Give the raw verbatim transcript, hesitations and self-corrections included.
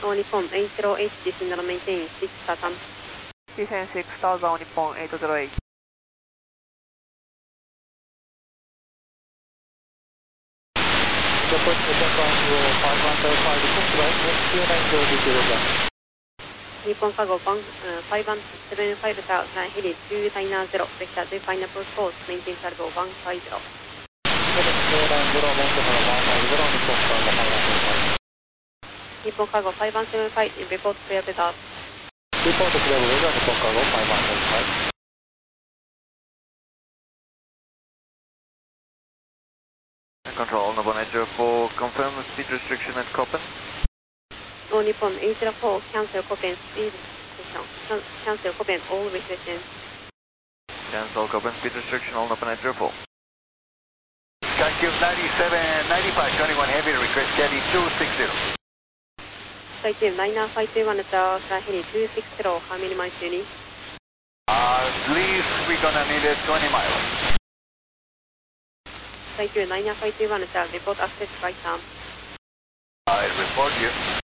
All Nippon eight zero eight, descend and maintain six thousand. Descend six thousand, All Nippon eight zero eight. Report Nippon Cargo five one seven five, request right, next Q nine zero detail over. Nippon Cargo one, uh, five one seven five thousand, Heli two nine zero, vector to pineapple course, maintain cargo one five zero. Q nine zero, maintain cargo one five zero, Nippon Cargo five one seven five. Nippon Cargo five one seven five, report clear weather. Report clear weather, Nippon Cargo five one seven five. Control, Nippon eight zero four, confirm the speed restriction at Koppen. All Nippon eight zero four, cancel Koppen speed restriction. Can cancel Koppen all restrictions. Cancel Koppen speed restriction, all Nippon eight zero four. Skycube ninety-seven, ninety-five twenty-one heavy, request Caddy two six zero. Skycube nine five two one, Heli two six zero, how many miles do you need? Uh, at least we're gonna need it twenty miles. Skycube nine five two one, report access right arm. I report you.